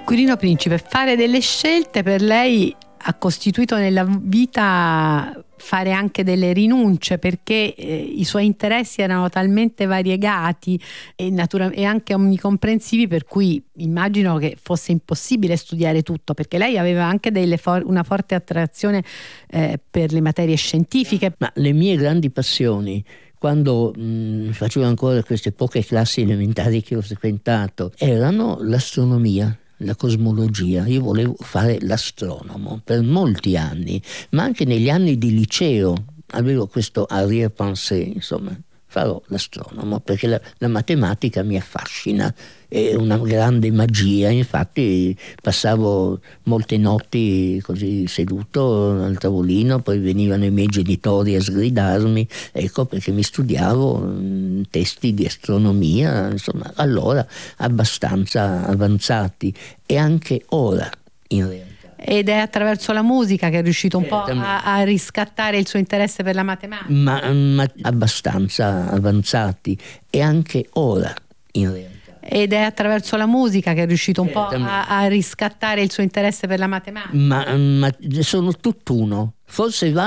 Quirino Principe, fare delle scelte per lei ha costituito nella vita fare anche delle rinunce, perché i suoi interessi erano talmente variegati e anche omnicomprensivi, per cui immagino che fosse impossibile studiare tutto, perché lei aveva anche una forte attrazione per le materie scientifiche. Ma le mie grandi passioni, quando facevo ancora queste poche classi elementari che ho frequentato, erano l'astronomia, la cosmologia. Io volevo fare l'astronomo per molti anni, ma anche negli anni di liceo avevo questo arrière-pensée, insomma, farò l'astronomo perché la matematica mi affascina, è una grande magia. Infatti passavo molte notti così seduto al tavolino, poi venivano i miei genitori a sgridarmi, ecco, perché mi studiavo testi di astronomia, insomma, allora abbastanza avanzati, e anche ora in realtà. Ed è attraverso la musica che è riuscito un po' a riscattare il suo interesse per la matematica. Ma abbastanza avanzati, e anche ora in realtà. Ed è attraverso la musica che è riuscito un po' a riscattare il suo interesse per la matematica. Ma sono tutt'uno. Forse va